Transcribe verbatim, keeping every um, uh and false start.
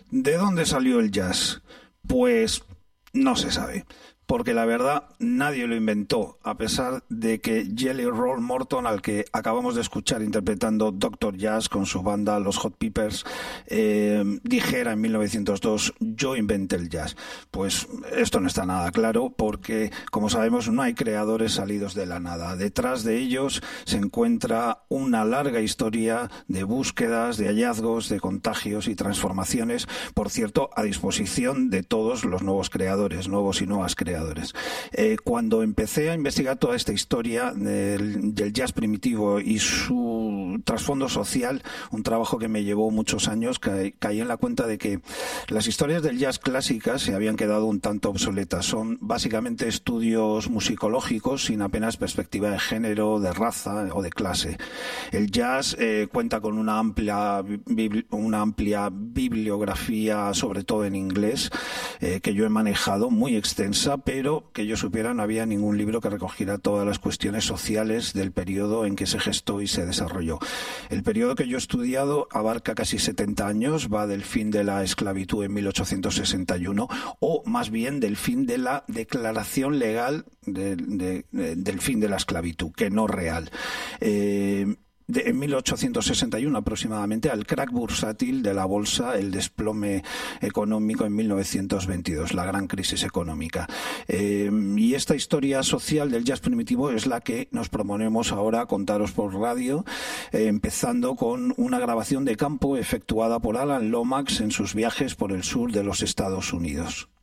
¿De dónde salió el jazz? Pues no se sabe, porque la verdad nadie lo inventó, a pesar de que Jelly Roll Morton, al que acabamos de escuchar interpretando Doctor Jazz con su banda Los Hot Peppers, eh, dijera en mil novecientos dos: yo inventé el jazz. Pues esto no está nada claro, porque como sabemos no hay creadores salidos de la nada. Detrás de ellos se encuentra una larga historia de búsquedas, de hallazgos, de contagios y transformaciones, por cierto, a disposición de todos los nuevos creadores, nuevos y nuevas creadores. Eh, cuando empecé a investigar toda esta historia del, del jazz primitivo y su trasfondo social, un trabajo que me llevó muchos años, ca caí en la cuenta de que las historias del jazz clásicas se habían quedado un tanto obsoletas. Son básicamente estudios musicológicos sin apenas perspectiva de género, de raza o de clase. El jazz eh, cuenta con una amplia, una amplia bibliografía, sobre todo en inglés, eh, que yo he manejado, muy extensa, pero que yo supiera no había ningún libro que recogiera todas las cuestiones sociales del periodo en que se gestó y se desarrolló. El periodo que yo he estudiado abarca casi setenta años, va del fin de la esclavitud en mil ochocientos sesenta y uno, o más bien del fin de la declaración legal de, de, de, del fin de la esclavitud, que no real. Eh, De, en mil ochocientos sesenta y uno aproximadamente, al crack bursátil de la bolsa, el desplome económico en mil novecientos veintidós, la gran crisis económica. Eh, y esta historia social del jazz primitivo es la que nos proponemos ahora contaros por radio, eh, empezando con una grabación de campo efectuada por Alan Lomax en sus viajes por el sur de los Estados Unidos.